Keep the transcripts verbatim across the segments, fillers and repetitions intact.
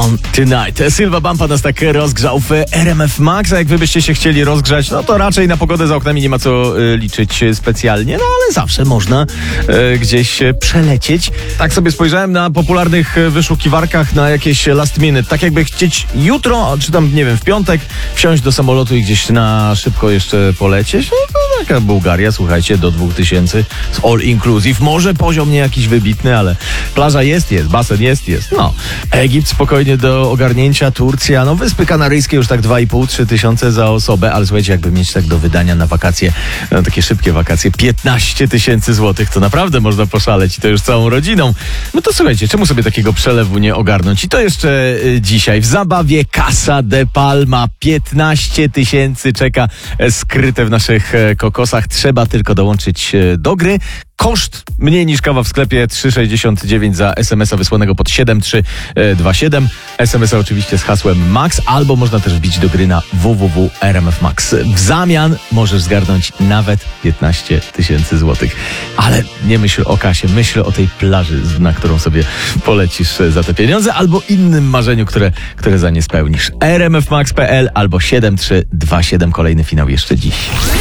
On Tonight. Sylwa Bumpa nas tak rozgrzał w R M F Max, a jak wy byście się chcieli rozgrzać, no to raczej na pogodę za oknami nie ma co y, liczyć specjalnie, no ale zawsze można y, gdzieś przelecieć. Tak sobie spojrzałem na popularnych wyszukiwarkach na jakieś last minute, tak jakby chcieć jutro, czy tam nie wiem, w piątek wsiąść do samolotu i gdzieś na szybko jeszcze polecieć, no to taka Bułgaria, słuchajcie, do dwóch tysięcy z all inclusive. Może poziom nie jakiś wybitny, ale plaża jest, jest, basen jest, jest. No, Egipt spokojnie do ogarnięcia, Turcja, no Wyspy Kanaryjskie już tak dwa i pół, trzy tysiące za osobę, ale słuchajcie, jakby mieć tak do wydania na wakacje, no, takie szybkie wakacje, piętnaście tysięcy złotych, to naprawdę można poszaleć i to już całą rodziną. No to słuchajcie, czemu sobie takiego przelewu nie ogarnąć? I to jeszcze y, dzisiaj w zabawie Casa de Palma, piętnaście tysięcy czeka e, skryte w naszych e, kokosach, trzeba tylko dołączyć e, do gry. Koszt mniej niż kawa w sklepie, trzy sześćdziesiąt dziewięć za es em es a wysłanego pod siedem trzy dwa siedem. es em es a oczywiście z hasłem MAX, albo można też wbić do gry na w w w kropka r m f max. W zamian możesz zgarnąć nawet piętnaście tysięcy złotych. Ale nie myśl o kasie, myśl o tej plaży, na którą sobie polecisz za te pieniądze, albo innym marzeniu, które, które za nie spełnisz. r m f max kropka p l albo siedem trzy dwa siedem. Kolejny finał jeszcze dziś.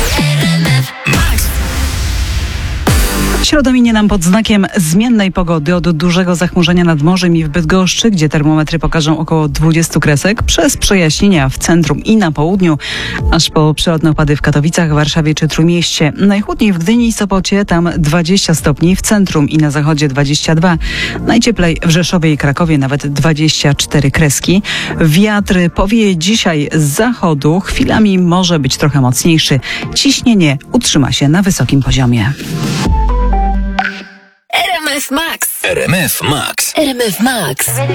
Środa minie nam pod znakiem zmiennej pogody, od dużego zachmurzenia nad morzem i w Bydgoszczy, gdzie termometry pokażą około dwadzieścia kresek, przez przejaśnienia w centrum i na południu, aż po przelotne opady w Katowicach, Warszawie czy Trójmieście. Najchłodniej w Gdyni i Sopocie, tam dwadzieścia stopni, w centrum i na zachodzie dwadzieścia dwa. Najcieplej w Rzeszowie i Krakowie nawet dwadzieścia cztery kreski. Wiatr powieje dzisiaj z zachodu, chwilami może być trochę mocniejszy. Ciśnienie utrzyma się na wysokim poziomie. R M F Max. R M F Max. R M F Max.